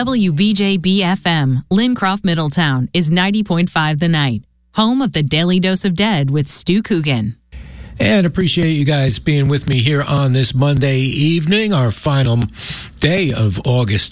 WBJB-FM, Lincroft, Middletown, is 90.5 The Night, home of the Daily Dose of Dead with Stu Coogan. And appreciate you guys being with me here on this Monday evening, our final day of August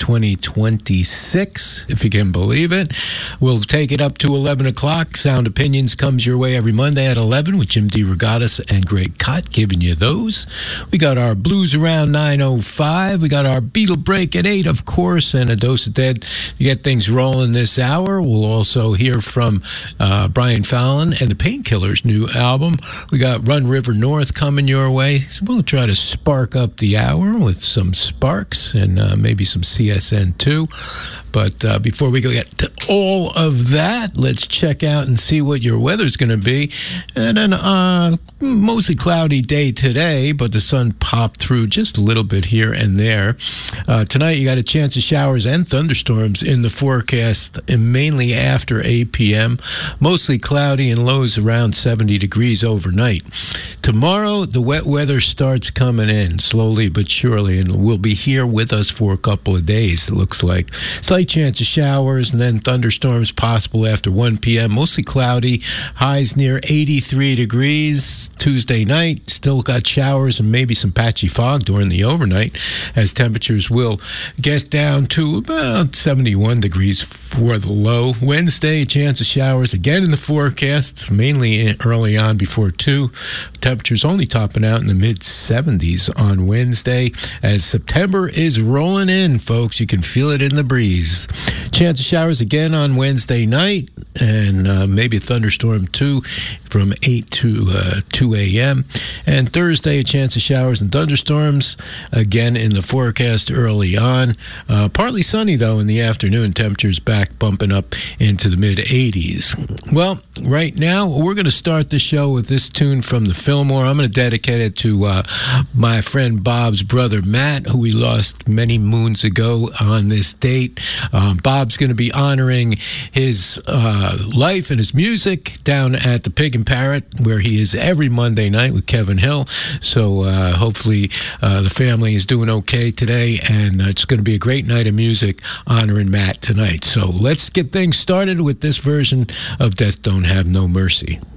2026, if you can believe it. We'll take it up to 11 o'clock. Sound Opinions comes your way every Monday at 11 with Jim DeRogatis and Greg Cott giving you those. We got our Blues Around 9:05. We got our Beatle Break at 8, of course, and a Dose of Dead to get things rolling this hour. We'll also hear from Brian Fallon and the Painkillers' new album. We got Run River North coming your way. So we'll try to spark up the hour with some Sparks and maybe some CSN too. But before we get to all of that, let's check out and see what your weather's going to be. And then mostly cloudy day today, but the sun popped through just a little bit here and there. Tonight, you got a chance of showers and thunderstorms in the forecast, and mainly after 8 p.m. Mostly cloudy and lows around 70 degrees overnight. Tomorrow, the wet weather starts coming in slowly but surely, and will be here with us for a couple of days, it looks like. Slight chance of showers and then thunderstorms possible after 1 p.m. Mostly cloudy, highs near 83 degrees. Tuesday night, still got showers and maybe some patchy fog during the overnight, as temperatures will get down to about 71 degrees for the low. Wednesday, a chance of showers again in the forecast, mainly early on before 2. Temperatures only topping out in the mid-70s on Wednesday. As September is rolling in, folks, you can feel it in the breeze. Chance of showers again on Wednesday night, and maybe a thunderstorm too from 8 to 2 a.m. And Thursday, a chance of showers and thunderstorms again in the forecast early on. Partly sunny, though, in the afternoon. Temperatures back bumping up into the mid-80s. Well, right now, we're going to start the show with this tune from the Fillmore. I'm going to dedicate it to my friend Bob's brother, Matt, who we lost many moons ago on this date. Bob's going to be honoring his life and his music down at the Pig and Parrot, where he is every Monday night with Kevin Hill. So hopefully the family is doing okay today, and it's going to be a great night of music honoring Matt tonight. So let's get things started with this version of Death Don't Have No Mercy.